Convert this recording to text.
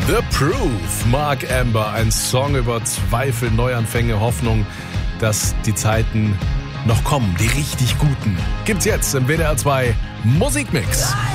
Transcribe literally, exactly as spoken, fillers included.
The Proof, Mark Amber, ein Song über Zweifel, Neuanfänge, Hoffnung, dass die Zeiten noch kommen, die richtig guten. Gibt's jetzt im W D R zwei Musikmix.